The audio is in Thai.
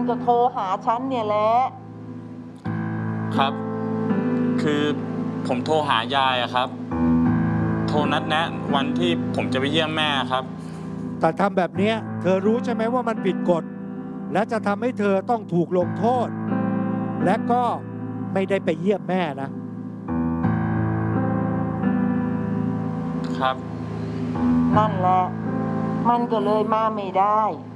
ก็โทรหาฉันเนี่ยแหละครับ คือผมโทรหายายอะครับ โทรนัดแนะวันที่ผมจะไปเยี่ยมแม่ครับแต่ทำแบบนี้เธอรู้ใช่ไหมว่ามันผิดกฎและจะทำให้เธอต้องถูกลงโทษและก็ไม่ได้ไปเยี่ยมแม่นะครับนั่นแหละมันก็เลยมาไม่ได้